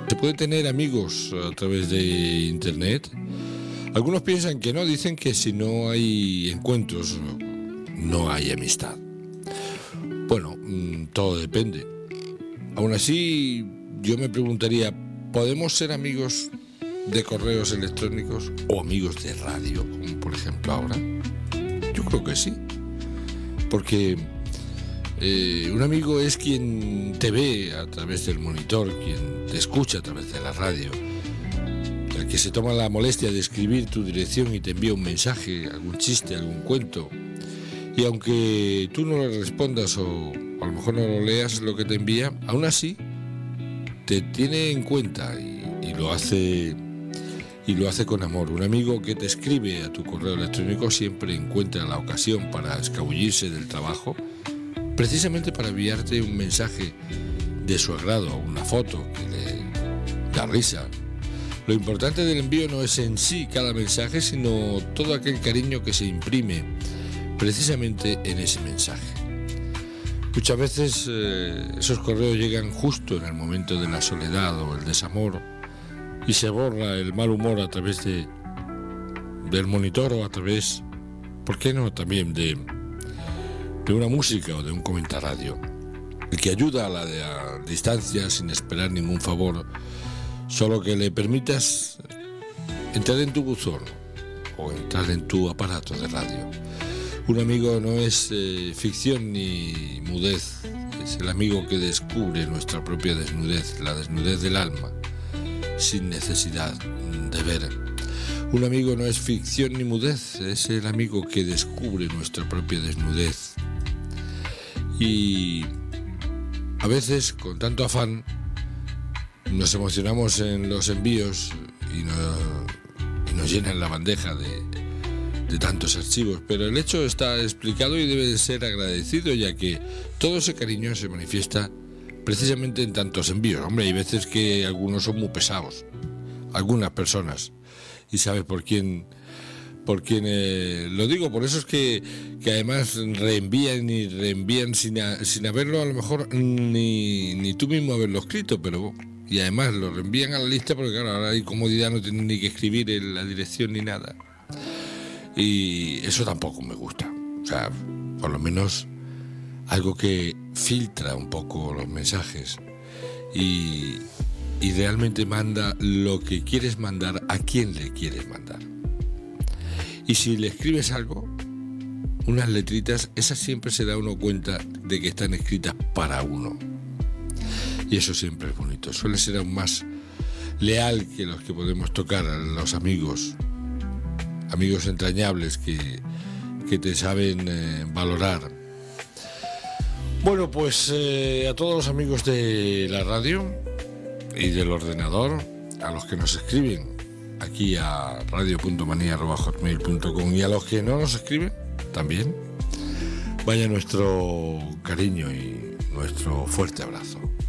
¿Se puede tener amigos a través de internet? Algunos piensan que no, dicen que si no hay encuentros, no hay amistad. Bueno, todo depende. Aún así, yo me preguntaría, ¿podemos ser amigos de correos electrónicos o amigos de radio, como por ejemplo ahora? Yo creo que sí, porque un amigo es quien te ve a través del monitor, quien te escucha a través de la radio, el que se toma la molestia de escribir tu dirección y te envía un mensaje, algún chiste, algún cuento, y aunque tú no le respondas o a lo mejor no lo leas lo que te envía, aún así te tiene en cuenta y lo hace con amor. Un amigo que te escribe a tu correo electrónico siempre encuentra la ocasión para escabullirse del trabajo, precisamente para enviarte un mensaje de su agrado, una foto que le da risa. Lo importante del envío no es en sí cada mensaje, sino todo aquel cariño que se imprime precisamente en ese mensaje. Muchas veces esos correos llegan justo en el momento de la soledad o el desamor y se borra el mal humor a través del monitor o a través, ¿por qué no?, también de una música o de un comentarradio, el que ayuda a la distancia sin esperar ningún favor, solo que le permitas entrar en tu buzón o entrar en tu aparato de radio. Un amigo no es ficción ni mudez, es el amigo que descubre nuestra propia desnudez, la desnudez del alma, sin necesidad de ver. Un amigo no es ficción ni mudez, es el amigo que descubre nuestra propia desnudez. Y a veces, con tanto afán, nos emocionamos en los envíos y nos llenan la bandeja de tantos archivos, pero el hecho está explicado y debe de ser agradecido, ya que todo ese cariño se manifiesta precisamente en tantos envíos. Hombre, hay veces que algunos son muy pesados, algunas personas, y sabes por quién lo digo. Por eso es que además reenvían y reenvían sin haberlo a lo mejor ni tú mismo haberlo escrito, pero y además lo reenvían a la lista porque claro, ahora hay comodidad, no tienen ni que escribir en la dirección ni nada, y eso tampoco me gusta. O sea, por lo menos algo que filtra un poco los mensajes y realmente manda lo que quieres mandar a quien le quieres mandar. Y si le escribes algo, unas letritas, esas siempre se da uno cuenta de que están escritas para uno. Y eso siempre es bonito. Suele ser aún más leal que los que podemos tocar a los amigos entrañables que te saben valorar. Bueno, pues a todos los amigos de la radio y del ordenador, a los que nos escriben aquí a radio.manía@hotmail.com y a los que no nos escriben también, vaya nuestro cariño y nuestro fuerte abrazo.